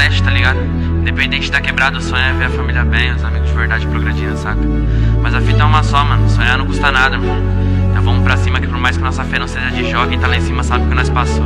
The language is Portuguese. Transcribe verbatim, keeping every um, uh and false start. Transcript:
mexe, tá ligado? Independente da quebrada, o sonho é ver a família bem, os amigos de verdade progredindo, saca? Mas a fita é uma só, mano, sonhar não custa nada, mano. Então vamos pra cima que por mais que nossa fé não seja de jogo, quem tá lá em cima sabe o que nós passou.